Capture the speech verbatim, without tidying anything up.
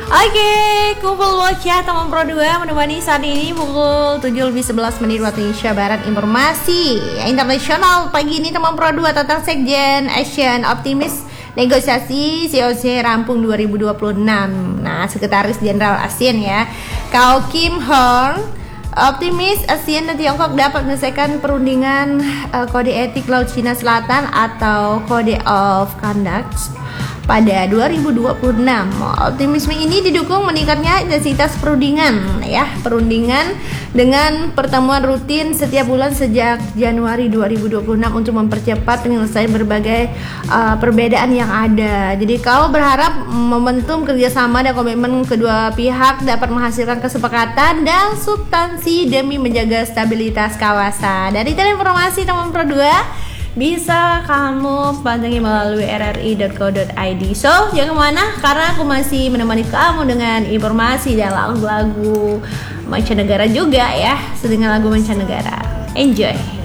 Oke, kumpul bocah teman Pro dua menemani saat ini pukul tujuh lebih sebelas menit waktu Indonesia Barat. Informasi internasional pagi ini teman Pro dua tentang Sekjen Asian optimis negosiasi C O C rampung dua ribu dua puluh enam. Nah, Sekretaris Jenderal ASEAN ya, Kao Kim Horn optimis ASEAN dan Tiongkok dapat menyelesaikan perundingan uh, kode etik Laut Cina Selatan atau Code of Conduct pada dua ribu dua puluh enam. Optimisme ini didukung meningkatnya intensitas perundingan ya, perundingan dengan pertemuan rutin setiap bulan sejak Januari dua ribu dua puluh enam untuk mempercepat penyelesaian berbagai uh, perbedaan yang ada. Jadi kau berharap momentum kerjasama dan komitmen kedua pihak dapat menghasilkan kesepakatan dan substansi demi menjaga stabilitas kawasan. Dari informasi teman Pro dua bisa kamu pandangi melalui r r i dot co dot i d. So, jangan kemana karena aku masih menemani kamu dengan informasi dan lagu-lagu mancanegara juga ya, dengan lagu mancanegara. Enjoy.